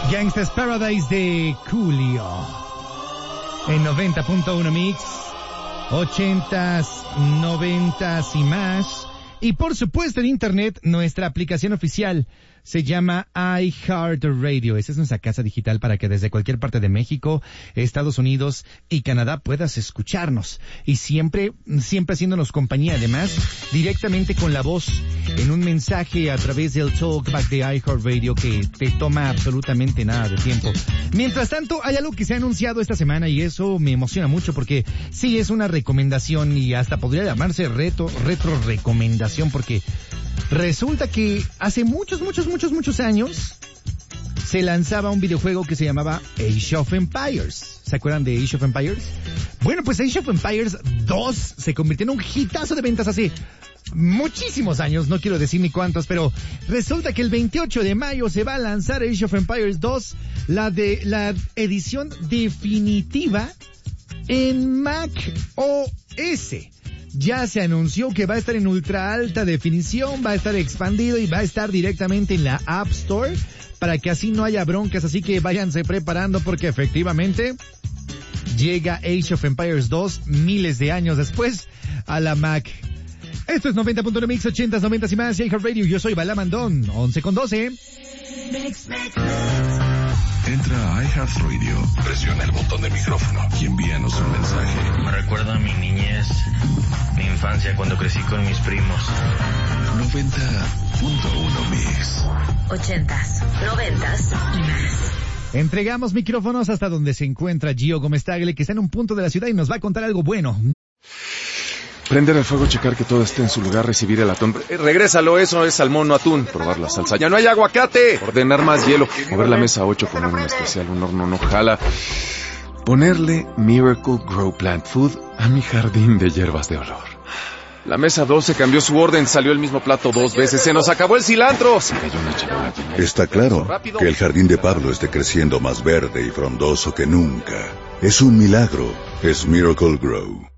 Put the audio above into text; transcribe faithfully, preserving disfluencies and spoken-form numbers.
Gangsta's Paradise de Coolio. En noventa punto uno Mix. ochentas, noventas y más. Y por supuesto en internet, nuestra aplicación oficial se llama iHeartRadio. Esa es nuestra casa digital para que desde cualquier parte de México, Estados Unidos y Canadá puedas escucharnos. Y siempre, siempre haciéndonos compañía, además, directamente con la voz, en un mensaje a través del talkback de iHeartRadio que te toma absolutamente nada de tiempo. Mientras tanto, hay algo que se ha anunciado esta semana y eso me emociona mucho porque sí es una recomendación y hasta podría llamarse reto, retro recomendación, porque resulta que hace muchos, muchos, muchos, muchos años se lanzaba un videojuego que se llamaba Age of Empires. ¿Se acuerdan de Age of Empires? Bueno, pues Age of Empires dos se convirtió en un hitazo de ventas hace muchísimos años, no quiero decir ni cuántos, pero resulta que el veintiocho de mayo se va a lanzar Age of Empires dos, la de la edición definitiva en Mac O S. Ya se anunció que va a estar en ultra alta definición, va a estar expandido y va a estar directamente en la App Store para que así no haya broncas, así que váyanse preparando porque efectivamente llega Age of Empires dos miles de años después a la Mac. Esto es noventa punto uno Mix, ochentas, noventas y más, iHeartRadio. Yo soy Balamandón, once con doce. Mix, mix. Entra a iHeartRadio, presiona el botón del micrófono y envíanos un mensaje. Me recuerda a mi niñez, mi infancia cuando crecí con mis primos. noventa punto uno Mix. Ochentas, noventas y más. Entregamos micrófonos hasta donde se encuentra Gio Gómez Tagle, que está en un punto de la ciudad y nos va a contar algo bueno. Prender el fuego, checar que todo esté en su lugar, recibir el atún. Eh, regrésalo, eso es salmón, no atún. Probar la salsa. ¡Ya no hay aguacate! Ordenar más hielo. Mover la mesa ocho, poner un especial, un horno no jala. Ponerle Miracle Grow Plant Food a mi jardín de hierbas de olor. La mesa doce cambió su orden, salió el mismo plato dos veces. ¡Se nos acabó el cilantro! Se cayó una charola. Está claro que el jardín de Pablo esté creciendo más verde y frondoso que nunca. Es un milagro. Es Miracle Grow.